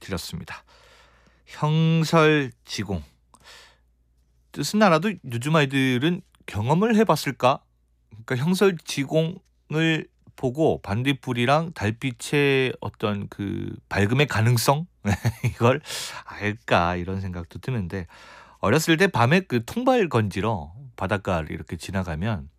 드렸습니다. 형설지공. 뜻은 알아도 요즘 아이들은 경험을 해봤을까? 그러니까 형설지공을 보고 반딧불이랑 달빛의 어떤 그 밝음의 가능성 이걸 알까 이런 생각도 드는데, 어렸을 때 밤에 그 통발 건지러 바닷가를 이렇게 지나가면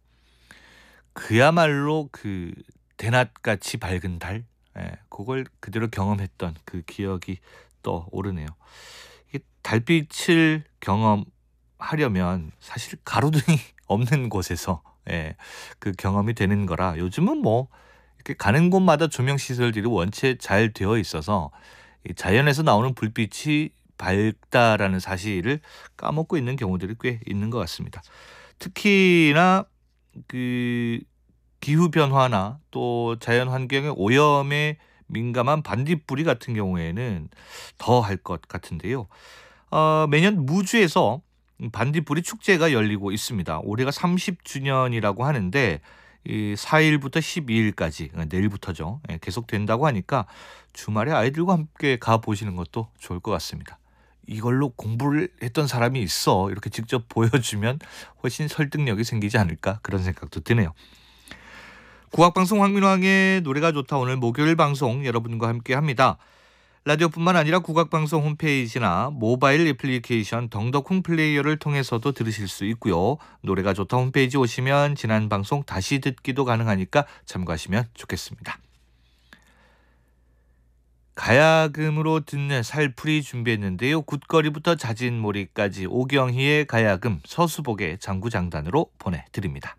그야말로 그 대낮같이 밝은 달, 그걸 그대로 경험했던 그 기억이 떠오르네요. 이게 달빛을 경험하려면 사실 가로등이 없는 곳에서 그 경험이 되는 거라, 요즘은 뭐 이렇게 가는 곳마다 조명 시설들이 원체 잘 되어 있어서 이 자연에서 나오는 불빛이 밝다라는 사실을 까먹고 있는 경우들이 꽤 있는 것 같습니다. 특히나 그 기후 변화나 또 자연 환경의 오염에 민감한 반딧불이 같은 경우에는 더 할 것 같은데요. 매년 무주에서 반딧불이 축제가 열리고 있습니다. 올해가 30주년이라고 하는데 이 4일부터 12일까지, 내일부터죠. 계속된다고 하니까 주말에 아이들과 함께 가보시는 것도 좋을 것 같습니다. 이걸로 공부를 했던 사람이 있어, 이렇게 직접 보여주면 훨씬 설득력이 생기지 않을까, 그런 생각도 드네요. 국악방송 황민왕의 노래가 좋다, 오늘 목요일 방송 여러분과 함께 합니다. 라디오뿐만 아니라 국악방송 홈페이지나 모바일 애플리케이션 덩덕콩 플레이어를 통해서도 들으실 수 있고요. 노래가 좋다 홈페이지 오시면 지난 방송 다시 듣기도 가능하니까 참고하시면 좋겠습니다. 가야금으로 듣는 살풀이 준비했는데요. 굿거리부터 자진몰이까지 오경희의 가야금, 서수복의 장구장단으로 보내드립니다.